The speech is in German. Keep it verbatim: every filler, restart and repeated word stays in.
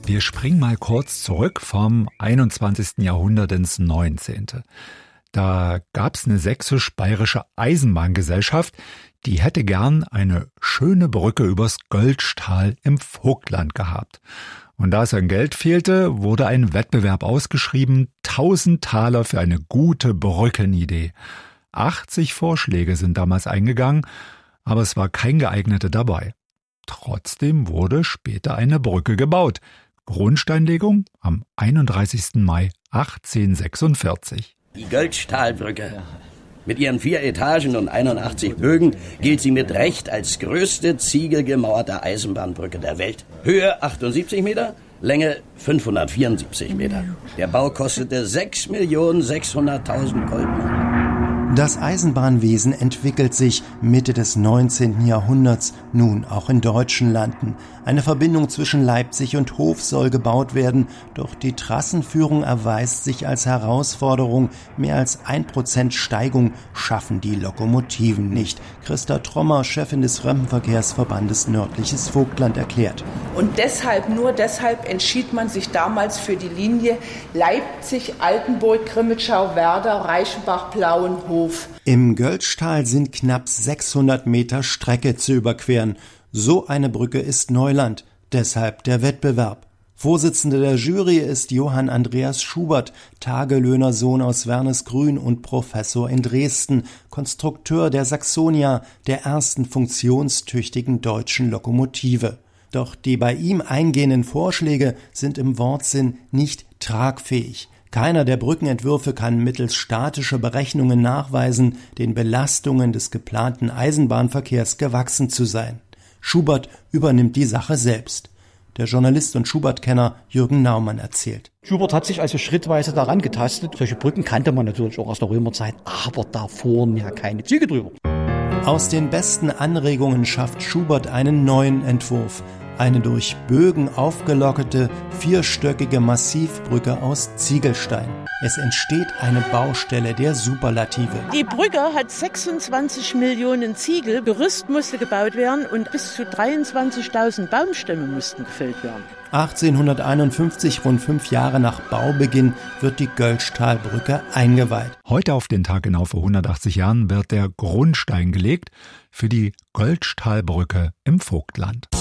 Wir springen mal kurz zurück vom einundzwanzigsten Jahrhundert ins neunzehnte. Da gab's eine sächsisch-bayerische Eisenbahngesellschaft, die hätte gern eine schöne Brücke übers Göltzschtal im Vogtland gehabt. Und da es an Geld fehlte, wurde ein Wettbewerb ausgeschrieben, tausend Taler für eine gute Brückenidee. achtzig Vorschläge sind damals eingegangen, aber es war kein geeigneter dabei. Trotzdem wurde später eine Brücke gebaut. Grundsteinlegung am einunddreißigsten Mai achtzehnhundertsechsundvierzig. Die Göltzschtalbrücke. Mit ihren vier Etagen und einundachtzig Bögen gilt sie mit Recht als größte ziegelgemauerte Eisenbahnbrücke der Welt. Höhe achtundsiebzig Meter, Länge fünfhundertvierundsiebzig Meter. Der Bau kostete sechs Millionen sechshunderttausend Goldmark. Das Eisenbahnwesen entwickelt sich Mitte des neunzehnten Jahrhunderts, nun auch in deutschen Landen. Eine Verbindung zwischen Leipzig und Hof soll gebaut werden, doch die Trassenführung erweist sich als Herausforderung. Mehr als ein Prozent Steigung schaffen die Lokomotiven nicht. Christa Trommer, Chefin des Fremdenverkehrsverbandes Nördliches Vogtland, erklärt. Und deshalb, nur deshalb entschied man sich damals für die Linie Leipzig-Altenburg, Grimmitschau-Werder, Reichenbach-Plauenhof. Im Göltzschtal sind knapp sechshundert Meter Strecke zu überqueren. So eine Brücke ist Neuland, deshalb der Wettbewerb. Vorsitzender der Jury ist Johann Andreas Schubert, Tagelöhnersohn aus Wernesgrün und Professor in Dresden, Konstrukteur der Saxonia, der ersten funktionstüchtigen deutschen Lokomotive. Doch die bei ihm eingehenden Vorschläge sind im Wortsinn nicht tragfähig. Keiner der Brückenentwürfe kann mittels statischer Berechnungen nachweisen, den Belastungen des geplanten Eisenbahnverkehrs gewachsen zu sein. Schubert übernimmt die Sache selbst. Der Journalist und Schubert-Kenner Jürgen Naumann erzählt. Schubert hat sich also schrittweise daran getastet. Solche Brücken kannte man natürlich auch aus der Römerzeit, aber da fuhren ja keine Züge drüber. Aus den besten Anregungen schafft Schubert einen neuen Entwurf. Eine durch Bögen aufgelockerte, vierstöckige Massivbrücke aus Ziegelstein. Es entsteht eine Baustelle der Superlative. Die Brücke hat sechsundzwanzig Millionen Ziegel. Gerüst musste gebaut werden und bis zu dreiundzwanzigtausend Baumstämme mussten gefällt werden. achtzehnhunderteinundfünfzig, rund fünf Jahre nach Baubeginn, wird die Göltzschtalbrücke eingeweiht. Heute auf den Tag genau vor hundertachtzig Jahren wird der Grundstein gelegt für die Göltzschtalbrücke im Vogtland.